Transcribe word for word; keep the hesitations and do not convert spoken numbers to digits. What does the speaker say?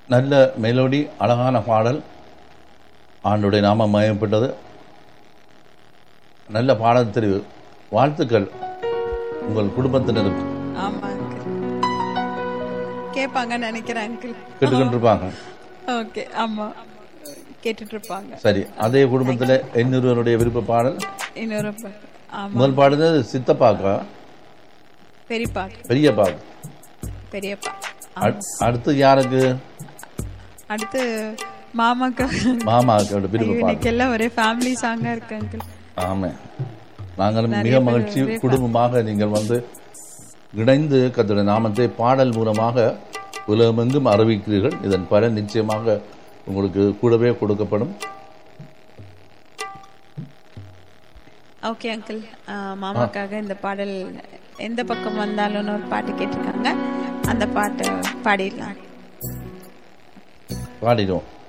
நல்ல மெலோடி, அழகான பாடல். ஆண்டுடைய நாமம் மயப்பட்டது. நல்ல பாடல் தெரிவு. வாழ்த்துக்கள் உங்கள் குடும்பத்தினருக்கு. ஆமா அங்கிள், கேட்பாங்கன்னு நினைக்கிறேன் அங்கிள். கேட்டுக்கிட்டு இருப்பாங்க. ஓகே, ஆமா கேட்டுட்டு இருப்பாங்க. சரி, அதே குடும்பத்தில் இன்னொருவருடைய விருப்ப பாடல். இன்னொரு பா- ஆமா, முதல் பாடுறது சித்தப்பாக்கா, பெரியப்பா பெரியப்பாக்கு. பெரியப்பா. அடு- அடுத்து யாருக்கு? அடுத்து மாமாக்கா. மாமாக்கோட விருப்ப பாடல். இன்னைக்கு எல்லாம் ஒரே ஃபேமிலி சாங்கா இருக்கு அங்கிள். ஆமே, நாங்களும் மிக மகிழ்ச்சி. குடும்பமாக நீங்கள் வந்து இணைந்து கர்த்தருடைய நாமத்தை பாடல் மூலமாக உலகமெங்கும் அறிவிக்கிறீர்கள். இதன் பலன் நிச்சயமாக உங்களுக்கு கூடவே கொடுக்கப்படும். ஓகே அங்கிள், மாமாக்காக இந்த பாடல் எந்த பக்கம் வந்தாலும் ஒரு பாட்டு கேட்டிருக்காங்க, அந்த பாட்டை பாடிடலாம். பாடிடுவோம்.